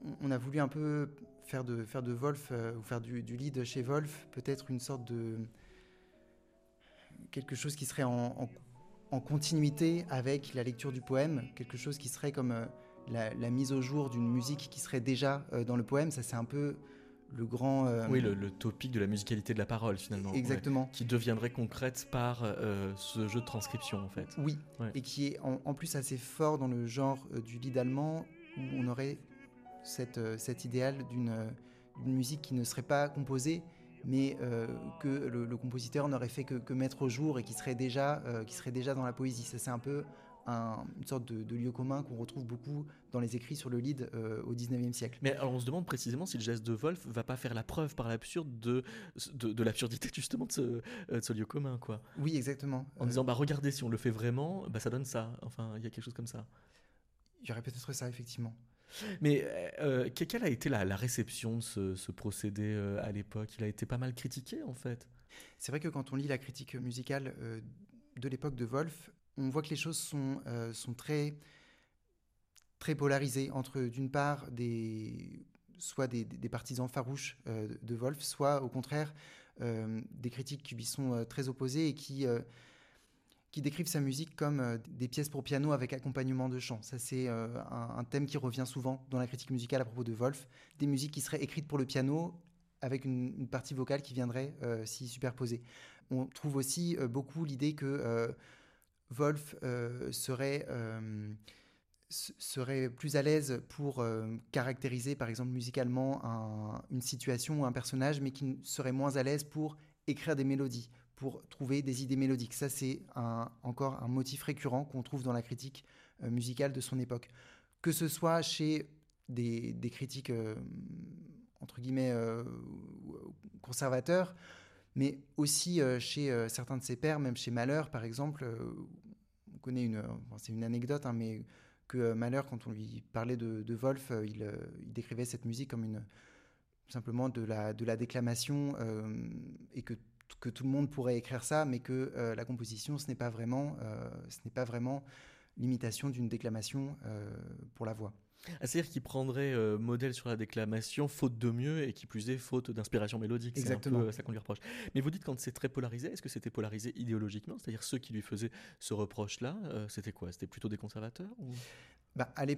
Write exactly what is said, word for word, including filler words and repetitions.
on, on a voulu un peu faire de, faire de Wolf, euh, ou faire du, du lead chez Wolf, peut-être une sorte de... quelque chose qui serait en, en, en continuité avec la lecture du poème, quelque chose qui serait comme euh, la, la mise au jour d'une musique qui serait déjà euh, dans le poème. Ça, c'est un peu le grand... euh, Oui, le, le topic de la musicalité de la parole, finalement. Exactement. Ouais, qui deviendrait concrète par euh, ce jeu de transcription, en fait. Oui, ouais. Et qui est en, en plus assez fort dans le genre euh, du lead allemand, où on aurait cette, euh, cet idéal d'une, euh, d'une musique qui ne serait pas composée, mais euh, que le, le compositeur n'aurait fait que, que mettre au jour et qui serait déjà, euh, qui serait déjà dans la poésie. Ça, c'est un peu un, une sorte de, de lieu commun qu'on retrouve beaucoup dans les écrits sur le lead euh, au dix-neuvième siècle. Mais alors on se demande précisément si le geste de Wolf va pas faire la preuve par l'absurde de, de, de l'absurdité justement de ce, de ce lieu commun, quoi. Oui, exactement. En euh... disant, bah regardez, si on le fait vraiment, bah ça donne ça. Enfin, il y a quelque chose comme ça. Il y aurait peut-être ça, effectivement. Mais euh, quelle a été la, la réception de ce, ce procédé euh, à l'époque ? Il a été pas mal critiqué, en fait. C'est vrai que quand on lit la critique musicale euh, de l'époque de Wolf, on voit que les choses sont, euh, sont très, très polarisées entre, d'une part, des, soit des, des partisans farouches euh, de Wolf, soit, au contraire, euh, des critiques qui lui sont euh, très opposées et qui... Euh, qui décrivent sa musique comme euh, des pièces pour piano avec accompagnement de chant. Ça, c'est euh, un, un thème qui revient souvent dans la critique musicale à propos de Wolf. Des musiques qui seraient écrites pour le piano avec une, une partie vocale qui viendrait euh, s'y superposer. On trouve aussi euh, beaucoup l'idée que euh, Wolf euh, serait... Euh, serait plus à l'aise pour euh, caractériser, par exemple, musicalement un, une situation ou un personnage, mais qui serait moins à l'aise pour écrire des mélodies, pour trouver des idées mélodiques. Ça, c'est un, encore un motif récurrent qu'on trouve dans la critique euh, musicale de son époque. Que ce soit chez des, des critiques, euh, entre guillemets, euh, conservateurs, mais aussi euh, chez euh, certains de ses pairs, même chez Mahler, par exemple. Euh, on connaît une... Bon, c'est une anecdote, hein, mais que euh, Mahler, quand on lui parlait de, de Wolf, euh, il, euh, il décrivait cette musique comme une, simplement de la, de la déclamation, euh, et que que tout le monde pourrait écrire ça, mais que euh, la composition, ce n'est pas vraiment, euh, ce n'est pas vraiment l'imitation d'une déclamation euh, pour la voix. Ah, c'est-à-dire qu'il prendrait euh, modèle sur la déclamation, faute de mieux, et qui plus est, faute d'inspiration mélodique. Exactement. C'est un peu ça qu'on lui reproche. Mais vous dites quand c'est très polarisé, est-ce que c'était polarisé idéologiquement ? C'est-à-dire ceux qui lui faisaient ce reproche-là, euh, c'était quoi ? C'était plutôt des conservateurs ou... Bah, à l'époque,